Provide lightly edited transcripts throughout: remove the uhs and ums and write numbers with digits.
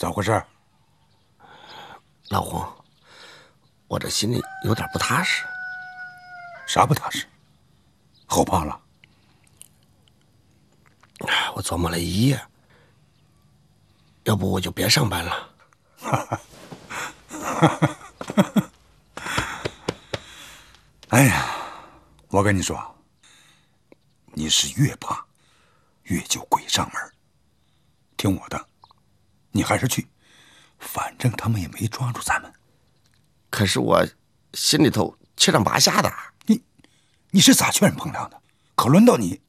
咋回事？ 老洪，我这心里有点不踏实。 啥不踏实？后怕了？ 我琢磨了一夜，要不我就别上班了。 哎呀，我跟你说，你是越怕，越就鬼上门。听我的，你还是去，反正他们也没抓住咱们。 可是我心里头七上八下的。 你是咋劝人碰凉的？可轮到你。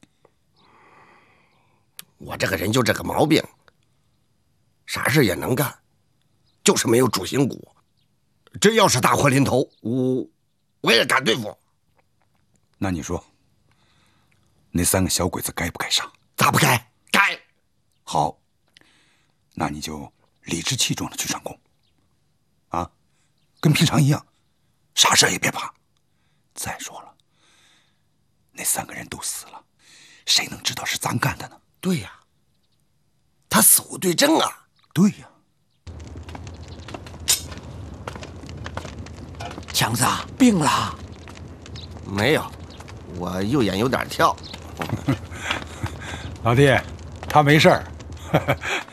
我这个人就这个毛病，啥事也能干，就是没有主心骨。真要是大祸临头，我也敢对付。 那你说，那3个小鬼子该不该杀？ 咋不该？该。 好，那你就理直气壮的去上供，啊，跟平常一样，啥事也别怕。再说了，那3个人都死了，谁能知道是咱干的呢？ 对呀，他死无对证啊。 对呀。 强子病了？ 没有，我右眼有点跳。 老弟，他没事儿，